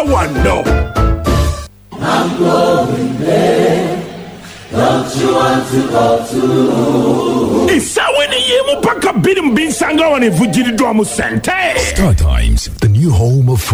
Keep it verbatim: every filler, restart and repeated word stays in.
One no. I'm going there. Don't you want to go too? It's how when you paka bidim bin sanga on a Vujiri Drum Center. Star Times, the new home of